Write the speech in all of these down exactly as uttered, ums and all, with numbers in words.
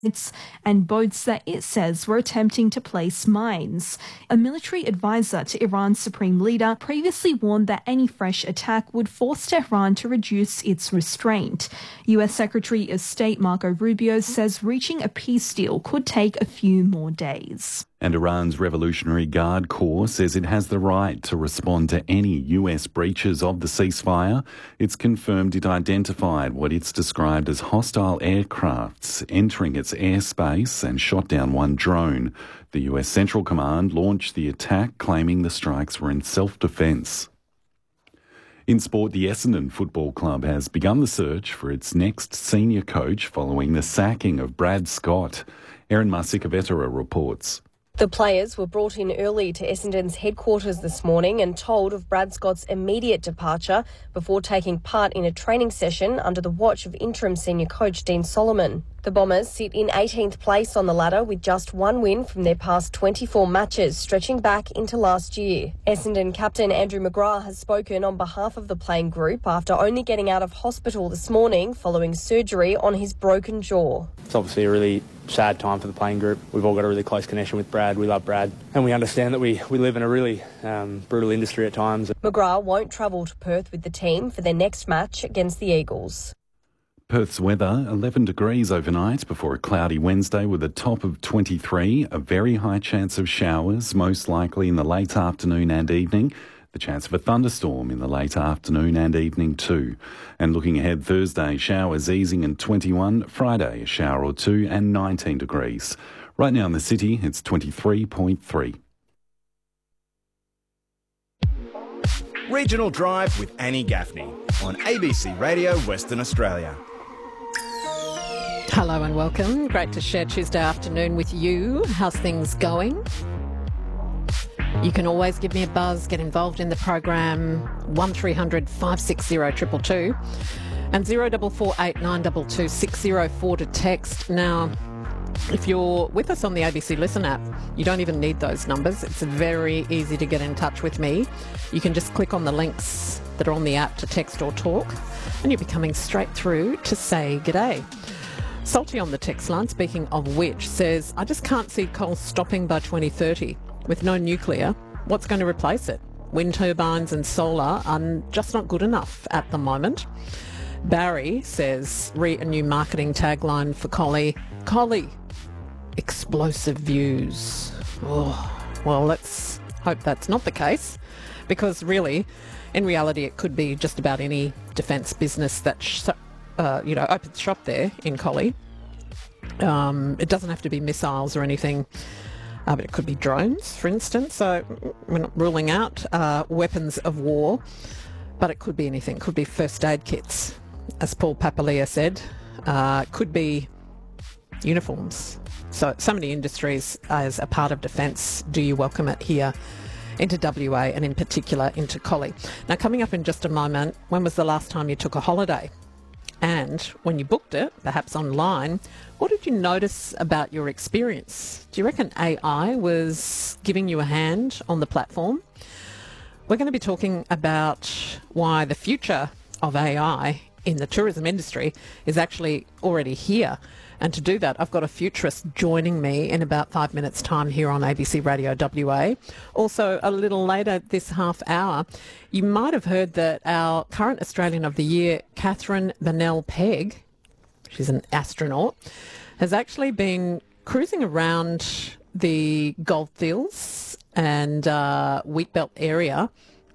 and boats that it says were attempting to place mines. A military advisor to Iran's supreme leader previously warned that any fresh attack would force Tehran to reduce its restraint. U S Secretary of State Marco Rubio says reaching a peace deal could take a few more days. And Iran's Revolutionary Guard Corps says it has the right to respond to any U S breaches of the ceasefire. It's confirmed it identified what it's described as hostile aircrafts entering its airspace and shot down one drone. The U S Central Command launched the attack, claiming the strikes were in self-defence. In sport, the Essendon Football Club has begun the search for its next senior coach following the sacking of Brad Scott. Erin Marsica-Vetera reports. The players were brought in early to Essendon's headquarters this morning and told of Brad Scott's immediate departure before taking part in a training session under the watch of interim senior coach Dean Solomon. The Bombers sit in eighteenth place on the ladder with just one win from their past twenty-four matches, stretching back into last year. Essendon captain Andrew McGrath has spoken on behalf of the playing group after only getting out of hospital this morning following surgery on his broken jaw. It's obviously a really sad time for the playing group. We've all got a really close connection with Brad. We love Brad. And we understand that we, we live in a really um, brutal industry at times. McGrath won't travel to Perth with the team for their next match against the Eagles. Perth's weather, eleven degrees overnight before a cloudy Wednesday with a top of twenty-three. A very high chance of showers, most likely in the late afternoon and evening. The chance of a thunderstorm in the late afternoon and evening too. And looking ahead, Thursday, showers easing and twenty-one. Friday, a shower or two and nineteen degrees. Right now in the city, it's twenty-three point three. Regional Drive with Annie Gaffney on A B C Radio Western Australia. Hello and welcome. Great to share Tuesday afternoon with you. How's things going? You can always give me a buzz, get involved in the program, one three hundred five six zero two two two and zero four four eight nine two two six zero four to text. Now, if you're with us on the A B C Listen app, you don't even need those numbers. It's very easy to get in touch with me. You can just click on the links that are on the app to text or talk, and you'll be coming straight through to say g'day. Salty on the text line, speaking of which, says, I just can't see coal stopping by twenty thirty. With no nuclear, what's going to replace it? Wind turbines and solar are just not good enough at the moment. Barry says, re a new marketing tagline for Collie. Collie, explosive views. Oh, well, let's hope that's not the case, because really, in reality, it could be just about any defence business that sh- uh, you know opens shop there in Collie. Um, it doesn't have to be missiles or anything. Uh, but it could be drones, for instance. So we're not ruling out uh, weapons of war, but it could be anything. It could be first aid kits, as Paul Papalia said. Uh, it could be uniforms. So, so many industries as a part of defence. Do you welcome it here into W A and in particular into Collie? Now, coming up in just a moment, when was the last time you took a holiday? And when you booked it, perhaps online, what did you notice about your experience? Do you reckon A I was giving you a hand on the platform? We're going to be talking about why the future of A I in the tourism industry is actually already here. And to do that, I've got a futurist joining me in about five minutes' time here on A B C Radio W A. Also, a little later this half hour, you might have heard that our current Australian of the Year, Catherine Bennell Pegg, she's an astronaut, has actually been cruising around the Goldfields and uh, Wheatbelt area.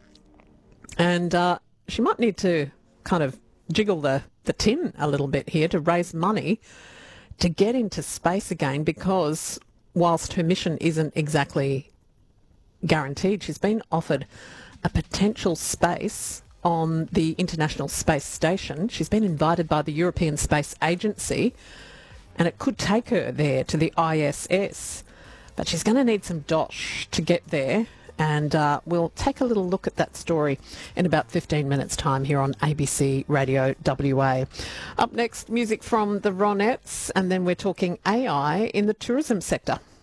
And uh, she might need to kind of jiggle the, the tin a little bit here to raise money to get into space again, because whilst her mission isn't exactly guaranteed, she's been offered a potential space on the International Space Station. She's been invited by the European Space Agency, and it could take her there to the I S S. But she's going to need some dosh to get there, and uh, we'll take a little look at that story in about fifteen minutes' time here on A B C Radio W A. Up next, music from the Ronettes, and then we're talking A I in the tourism sector.